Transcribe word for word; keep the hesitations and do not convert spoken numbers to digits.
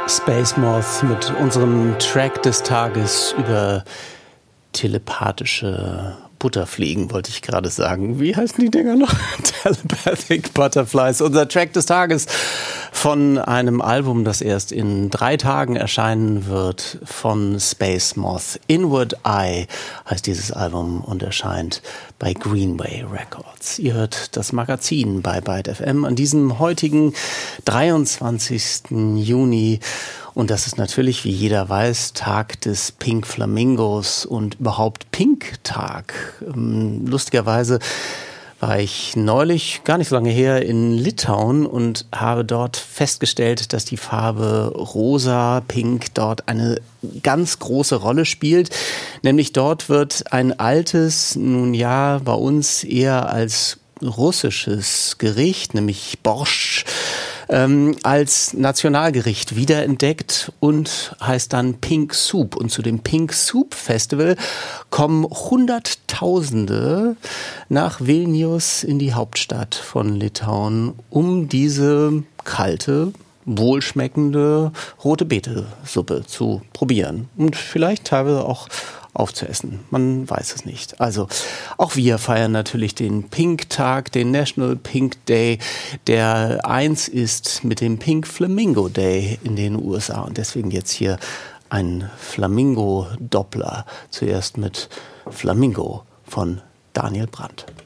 Space Moth mit unserem Track des Tages über telepathische Butterfliegen, wollte ich gerade sagen. Wie heißen die Dinger noch? Telepathic Butterflies. Unser Track des Tages von einem Album, das erst in drei Tagen erscheinen wird, von Space Moth. Inward Eye heißt dieses Album und erscheint bei Greenway Records. Ihr hört das Magazin bei Byte F M an diesem heutigen dreiundzwanzigsten Juni. Und das ist natürlich, wie jeder weiß, Tag des Pink Flamingos und überhaupt Pink-Tag. Ähm, lustigerweise war ich neulich, gar nicht so lange her, in Litauen und habe dort festgestellt, dass die Farbe rosa, pink dort eine ganz große Rolle spielt. Nämlich dort wird ein altes, nun ja, bei uns eher als russisches Gericht, nämlich Borscht, Ähm, als Nationalgericht wiederentdeckt und heißt dann Pink Soup. Und zu dem Pink Soup Festival kommen Hunderttausende nach Vilnius in die Hauptstadt von Litauen, um diese kalte, wohlschmeckende rote Beete-Suppe zu probieren. Und vielleicht teilweise auch aufzuessen. Man weiß es nicht. Also auch wir feiern natürlich den Pink-Tag, den National Pink Day, der eins ist mit dem Pink Flamingo Day in den U S A. Und deswegen jetzt hier ein Flamingo-Doppler. Zuerst mit Flamingo von Daniel Brandt.